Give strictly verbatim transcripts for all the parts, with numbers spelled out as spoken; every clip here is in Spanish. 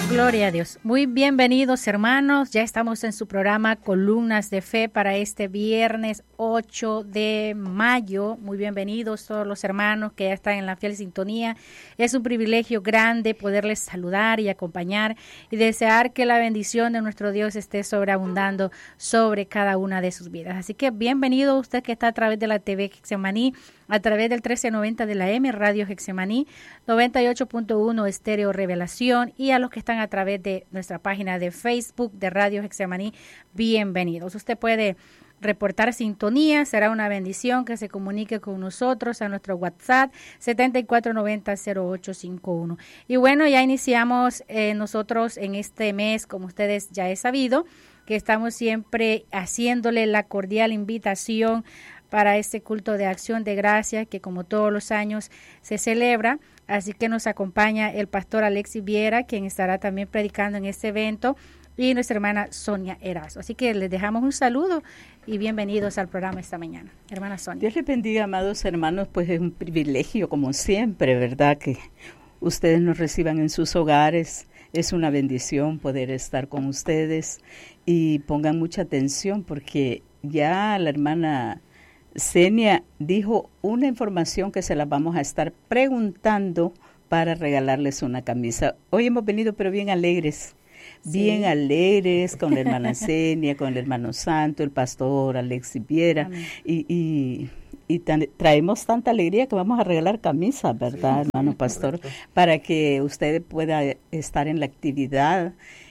Gloria a Dios. Muy bienvenidos, hermanos. Ya estamos en su programa Columnas de Fe para este viernes ocho de mayo. Muy bienvenidos todos los hermanos que ya están en la fiel sintonía. Es un privilegio grande poderles saludar y acompañar y desear que la bendición de nuestro Dios esté sobreabundando sobre cada una de sus vidas. Así que bienvenido usted que está a través de la T V Getsemaní, a través del trece noventa de la M, Radio Getsemaní, noventa y ocho punto uno Estéreo Revelación, y a los que están a través de nuestra página de Facebook de Radio Getsemaní, bienvenidos. Usted puede reportar sintonía, será una bendición que se comunique con nosotros a nuestro WhatsApp setenta y cuatro noventa cero ocho cincuenta y uno. Y bueno, ya iniciamos eh, nosotros en este mes, como ustedes ya he sabido, que estamos siempre haciéndole la cordial invitación para este culto de acción de gracia que como todos los años se celebra. Así que nos acompaña el pastor Alexis Viera, quien estará también predicando en este evento, y nuestra hermana Sonia Erazo. Así que les dejamos un saludo y bienvenidos al programa esta mañana. Hermana Sonia. Dios les bendiga, amados hermanos, pues es un privilegio como siempre, ¿verdad? Que ustedes nos reciban en sus hogares. Es una bendición poder estar con ustedes y pongan mucha atención porque ya la hermana Senia dijo una información que se la vamos a estar preguntando para regalarles una camisa. Hoy hemos venido pero bien alegres, sí. bien alegres con la hermana Senia, con el hermano Santo, el pastor Alexis Viera, y, y, y tan, traemos tanta alegría que vamos a regalar camisas, ¿verdad, sí, hermano sí, pastor? Correcto. Para que usted pueda estar en la actividad,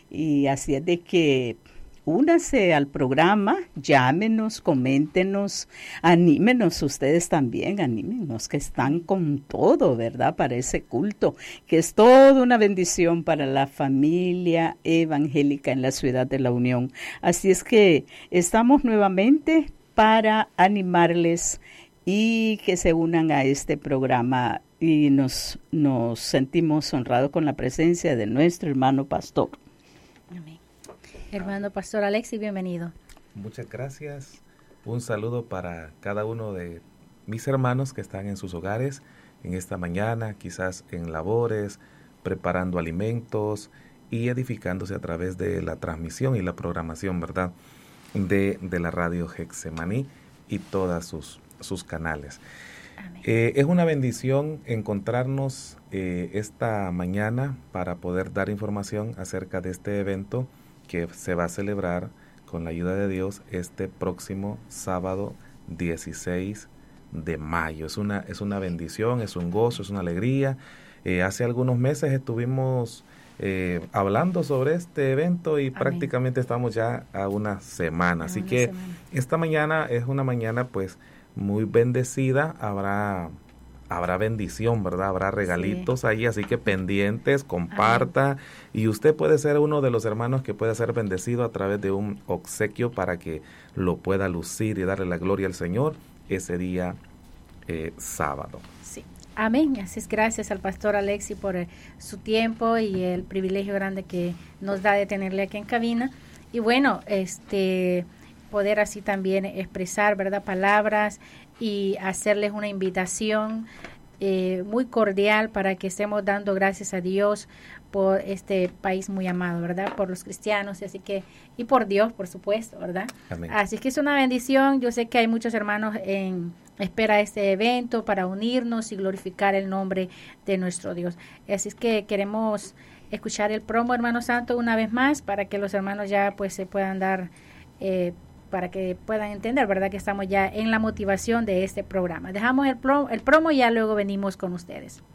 y así es de que únase al programa, llámenos, coméntenos, anímenos ustedes también, anímenos que están con todo, ¿verdad? Para ese culto, que es toda una bendición para la familia evangélica en la ciudad de La Unión. Así es que estamos nuevamente para animarles y que se unan a este programa, y nos, nos sentimos honrados con la presencia de nuestro hermano pastor. Amén. Hermano Pastor Alexis, bienvenido. Muchas gracias. Un saludo para cada uno de mis hermanos que están en sus hogares en esta mañana, quizás en labores, preparando alimentos y edificándose a través de la transmisión y la programación, ¿verdad?, de, de la Radio Getsemaní y todas sus, sus canales. Eh, es una bendición encontrarnos eh, esta mañana para poder dar información acerca de este evento que se va a celebrar con la ayuda de Dios este próximo sábado dieciséis de mayo. Es una, es una bendición, es un gozo, es una alegría. Eh, hace algunos meses estuvimos eh, hablando sobre este evento y Amén. Prácticamente estamos ya a una semana. A Así una que semana. Esta mañana es una mañana pues muy bendecida. Habrá... Habrá bendición, ¿verdad? Habrá regalitos sí. ahí, así que pendientes, comparta. Amén. Y usted puede ser uno de los hermanos que puede ser bendecido a través de un obsequio para que lo pueda lucir y darle la gloria al Señor ese día eh, sábado. Sí, amén. Así es, gracias al pastor Alexis por eh, su tiempo y el privilegio grande que nos da de tenerle aquí en cabina. Y bueno, este poder así también expresar, ¿verdad?, palabras y hacerles una invitación eh, muy cordial para que estemos dando gracias a Dios por este país muy amado, ¿verdad?, por los cristianos, así que, y por Dios, por supuesto, ¿verdad? Amén. Así que es una bendición. Yo sé que hay muchos hermanos en espera de este evento para unirnos y glorificar el nombre de nuestro Dios. Así es que queremos escuchar el promo, hermano Santo, una vez más, para que los hermanos ya pues se puedan dar eh, para que puedan entender, ¿verdad?, que estamos ya en la motivación de este programa. Dejamos el promo, el promo y ya luego venimos con ustedes.